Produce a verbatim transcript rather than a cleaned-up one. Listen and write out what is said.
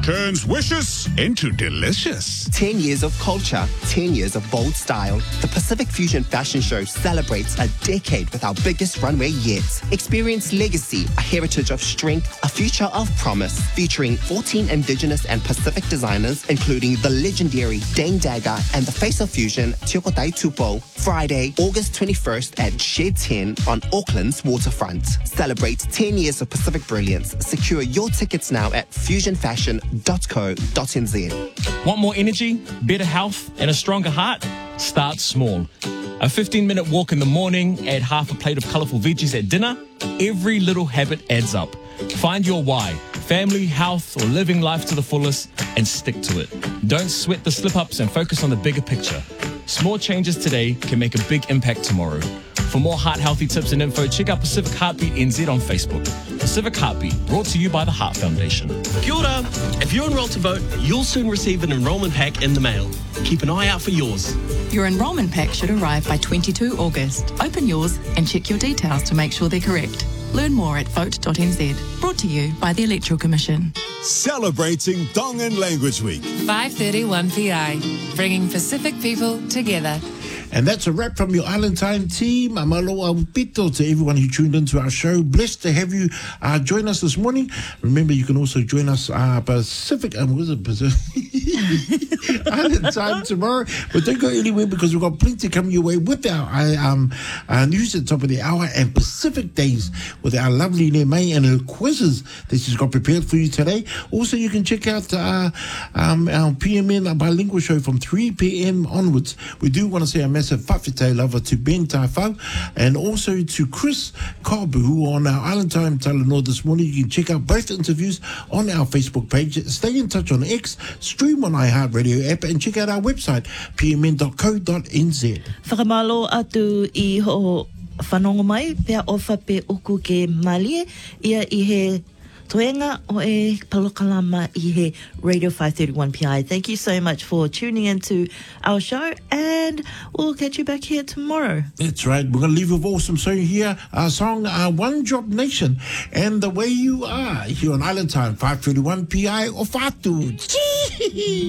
turns wishes into delicious. ten years of culture, ten years of bold style. The Pacific Fusion Fashion Show celebrates a decade with our biggest runway yet. Experience legacy, a heritage of strength, a future of promise, featuring fourteen Indigenous and Pacific designers, including the legendary Dane Dagger and the face of fusion, Tiokotai Tupo. Friday, August twenty-first at Shed ten on Auckland's waterfront. Celebrate ten years of Pacific brilliance. Secure your tickets now at fusion fashion dot co dot n z. Want more energy, better health, and a stronger heart? Start small. A fifteen minute walk in the morning, add half a plate of colourful veggies at dinner. Every little habit adds up. Find your why. Family, health, or living life to the fullest, and stick to it. Don't sweat the slip-ups and focus on the bigger picture. Small changes today can make a big impact tomorrow. For more heart-healthy tips and info, check out Pacific Heartbeat N Z on Facebook. Pacific Heartbeat, brought to you by the Heart Foundation. Kia ora. If you're enrolled to vote, you'll soon receive an enrolment pack in the mail. Keep an eye out for yours. Your enrolment pack should arrive by the twenty-second of August. Open yours and check your details to make sure they're correct. Learn more at vote dot n z. Brought to you by the Electoral Commission. Celebrating Tongan Language Week. five thirty-one P I, bringing Pacific people together. And that's a wrap from your Island Time team. Amaloa pito to everyone who tuned into our show. Blessed to have you uh, join us this morning. Remember, you can also join us uh, Pacific. Um, was it Pacific? Island Time tomorrow. But don't go anywhere because we've got plenty coming your way with our uh, um, uh, news at the top of the hour and Pacific Days with our lovely Nemay and her quizzes that she's got prepared for you today. Also, you can check out uh, um, our P M N bilingual show from three p.m. onwards. We do want to say a massive whawhite lover to Ben Taifau and also to Chris Cobb, who on our Island Time Talanoa this morning. You can check out both interviews on our Facebook page. Stay in touch on X, stream on iHeartRadio app, and check out our website, p m n dot co dot n z. Whakamalo atu I ho whanongo mai, pia ofa pe uku ke malie, ia I he toenga o e palokalama I he Radio five thirty-one P I. Thank you so much for tuning into our show, and we'll catch you back here tomorrow. That's right. We're going to leave with awesome song here. Our song, uh, One Drop Nation, and The Way You Are, here on Island Time, five thirty-one P I o Fatu.